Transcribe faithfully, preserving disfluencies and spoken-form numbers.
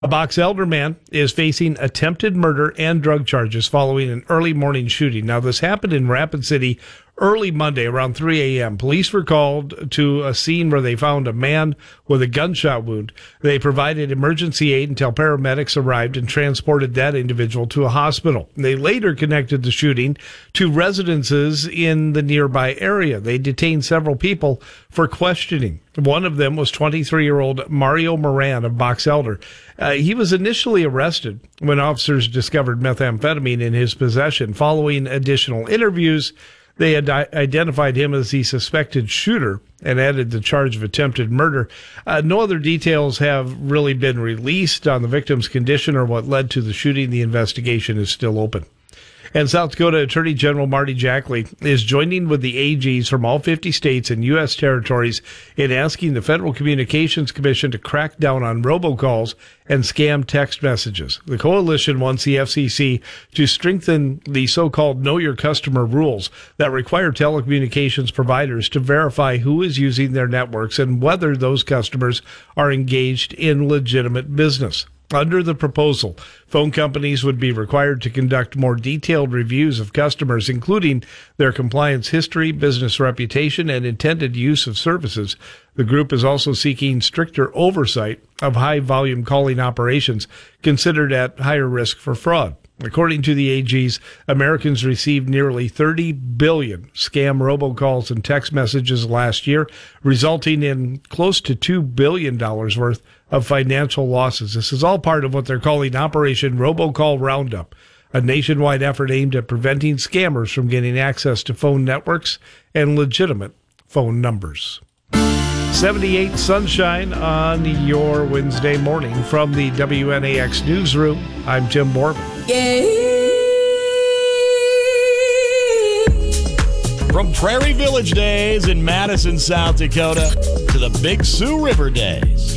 A Box Elder man is facing attempted murder and drug charges following an early morning shooting. Now, this happened in Rapid City early Monday around three a.m. Police were called to a scene where they found a man with a gunshot wound. They provided emergency aid until paramedics arrived and transported that individual to a hospital. They later connected the shooting to residences in the nearby area. They detained several people for questioning. One of them was twenty-three-year-old Mario Moran of Box Elder. Uh, he was initially arrested when officers discovered methamphetamine in his possession. Following additional interviews, they had identified him as the suspected shooter and added the charge of attempted murder. Uh, no other details have really been released on the victim's condition or what led to the shooting. The investigation is still open. And South Dakota Attorney General Marty Jackley is joining with the A Gs from all fifty states and U S territories in asking the Federal Communications Commission to crack down on robocalls and scam text messages. The coalition wants the F C C to strengthen the so-called Know Your Customer rules that require telecommunications providers to verify who is using their networks and whether those customers are engaged in legitimate business. Under the proposal, phone companies would be required to conduct more detailed reviews of customers, including their compliance history, business reputation, and intended use of services. The group is also seeking stricter oversight of high-volume calling operations considered at higher risk for fraud. According to the A Gs, Americans received nearly thirty billion scam robocalls and text messages last year, resulting in close to two billion dollars worth of financial losses. This is all part of what they're calling Operation Robocall Roundup, a nationwide effort aimed at preventing scammers from getting access to phone networks and legitimate phone numbers. seventy-eight sunshine on your Wednesday morning from the W N A X newsroom. I'm Tim Borman. Yeah. From Prairie Village days in Madison, South Dakota to the Big Sioux River days